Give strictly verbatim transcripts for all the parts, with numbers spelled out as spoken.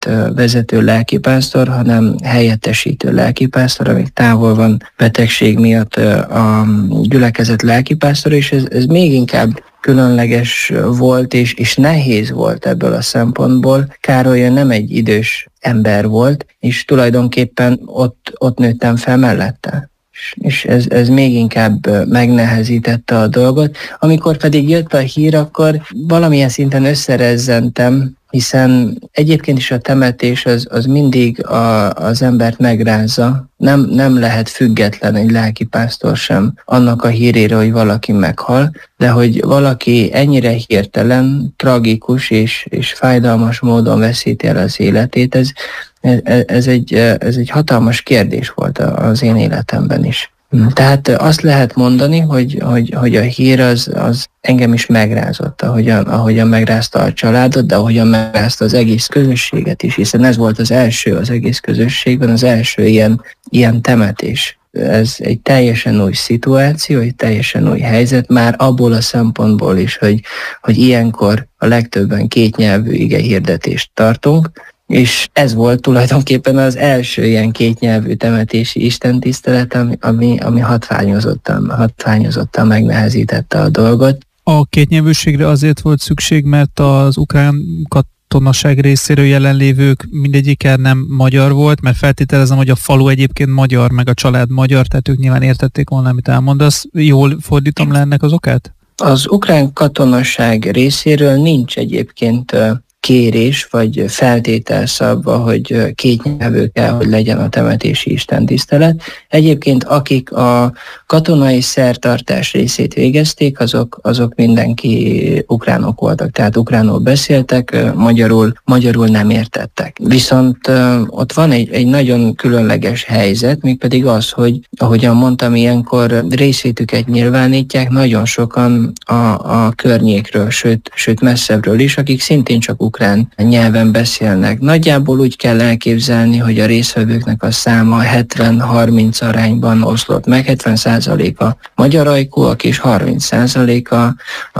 helyett vezető lelkipásztor, hanem helyettesítő lelkipásztor, amíg távol van betegség miatt a gyülekezet lelkipásztor, és ez, ez még inkább különleges volt, és, és nehéz volt ebből a szempontból. Károly nem egy idős ember volt, és tulajdonképpen ott, ott nőttem fel mellette. És ez, ez még inkább megnehezítette a dolgot. Amikor pedig jött a hír, akkor valamilyen szinten összerezzentem, hiszen egyébként is a temetés az, az mindig a, az embert megrázza. Nem, nem lehet független egy lelkipásztor sem annak a hírére, hogy valaki meghal, de hogy valaki ennyire hirtelen, tragikus és, és fájdalmas módon veszíti el az életét, ez, ez, ez, egy, ez egy hatalmas kérdés volt az én életemben is. Tehát azt lehet mondani, hogy, hogy, hogy a hír az, az engem is megrázott, ahogyan, ahogyan megrázta a családot, de ahogyan megrázta az egész közösséget is, hiszen ez volt az első az egész közösségben, az első ilyen, ilyen temetés. Ez egy teljesen új szituáció, egy teljesen új helyzet, már abból a szempontból is, hogy, hogy ilyenkor a legtöbben kétnyelvű igehirdetést tartunk, és ez volt tulajdonképpen az első ilyen kétnyelvű temetési istentisztelet, ami, ami, ami hatványozottan, hatványozottan megnehezítette a dolgot. A kétnyelvűségre azért volt szükség, mert az ukrán katonaság részéről jelenlévők mindegyike nem magyar volt, mert feltételezem, hogy a falu egyébként magyar, meg a család magyar, tehát ők nyilván értették volna, amit elmondasz. Jól fordítom le ennek az okát? Az ukrán katonaság részéről nincs egyébként kérés vagy feltétel szabva, hogy kétnyelvű kell, hogy legyen a temetési istentisztelet. Egyébként akik a katonai szertartás részét végezték, azok, azok mindenki ukránok voltak, tehát ukránul beszéltek, magyarul, magyarul nem értettek. Viszont ott van egy, egy nagyon különleges helyzet, mégpedig az, hogy ahogyan mondtam, ilyenkor részvétüket nyilvánítják nagyon sokan a, a környékről, sőt, sőt messzebbről is, akik szintén csak ukrán nyelven beszélnek. Nagyjából úgy kell elképzelni, hogy a résztvevőknek a száma hetven harminc arányban oszlott meg, hetven százaléka magyar ajkúak és harminc százaléka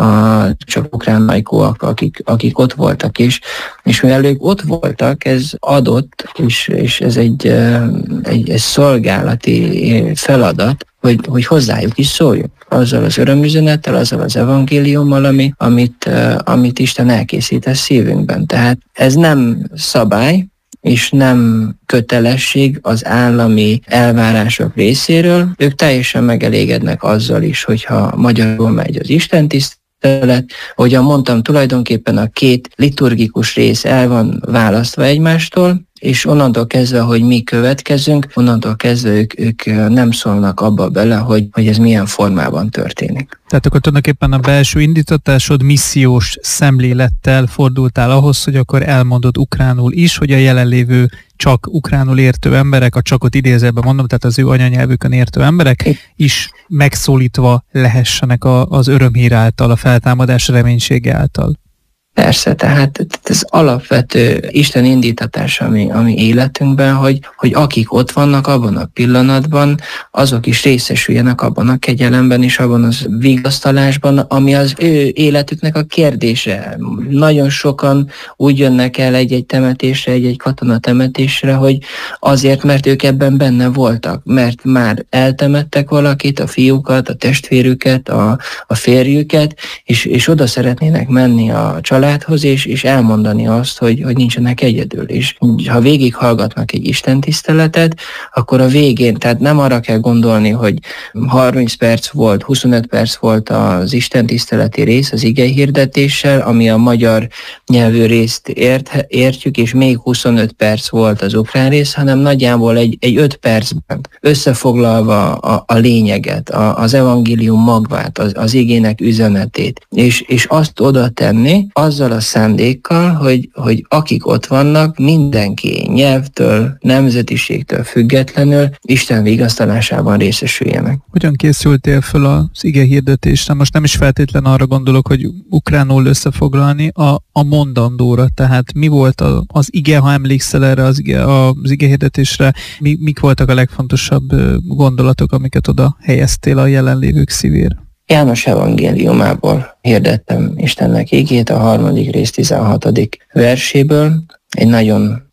a csak ukrán ajkúak, akik, akik ott voltak is. És mivel ők ott voltak, ez adott, és, és ez egy, egy, egy szolgálati feladat, hogy, hogy hozzájuk is szóljunk. Azzal az örömüzenettel, azzal az evangéliummal, ami, amit, amit Isten elkészít a szívünkben. Tehát ez nem szabály, és nem kötelesség az állami elvárások részéről. Ők teljesen megelégednek azzal is, hogyha magyarul megy az istentisztelet. Ahogyan mondtam, tulajdonképpen a két liturgikus rész el van választva egymástól, és onnantól kezdve, hogy mi következünk, onnantól kezdve ők, ők nem szólnak abba bele, hogy, hogy ez milyen formában történik. Tehát akkor tulajdonképpen a belső indítatásod missziós szemlélettel fordultál ahhoz, hogy akkor elmondod ukránul is, hogy a jelenlévő csak ukránul értő emberek, a csakot idézőben mondom, tehát az ő anyanyelvükön értő emberek is megszólítva lehessenek a, az örömhír által, a feltámadás reménysége által. Persze, tehát ez alapvető Isten indítatás a mi, a mi életünkben, hogy, hogy akik ott vannak abban a pillanatban, azok is részesüljenek abban a kegyelemben és abban az vigasztalásban, ami az ő életüknek a kérdése. Nagyon sokan úgy jönnek el egy-egy temetésre, egy-egy katona temetésre, hogy azért, mert ők ebben benne voltak, mert már eltemettek valakit, a fiúkat, a testvérüket, a, a férjüket, és, és oda szeretnének menni a családhoz, és, és elmondani azt, hogy, hogy nincsenek egyedül. És ha végighallgatnak egy istentiszteletet, akkor a végén, tehát nem arra kell gondolni, hogy harminc perc volt, huszonöt perc volt az istentiszteleti rész az igehirdetéssel, ami a magyar nyelvű részt ért, értjük, és még huszonöt perc volt az ukrán rész, hanem nagyjából egy, egy öt percben összefoglalva a, a lényeget, a, az evangélium magvát, az, az igének üzenetét, és, és azt oda tenni, azzal a szándékkal, hogy, hogy akik ott vannak, mindenki nyelvtől, nemzetiségtől függetlenül Isten vigasztalásában részesüljenek. Hogyan készültél föl az igehirdetésre? Most nem is feltétlen arra gondolok, hogy ukránul összefoglalni, a, a mondandóra, tehát mi volt a, az ige, ha emlékszel erre az, ige, az igehirdetésre, mi, mik voltak a legfontosabb gondolatok, amiket oda helyeztél a jelenlévők szívére? János evangéliumából hirdettem Istennek igét, a harmadik rész tizenhatodik verséből. Egy nagyon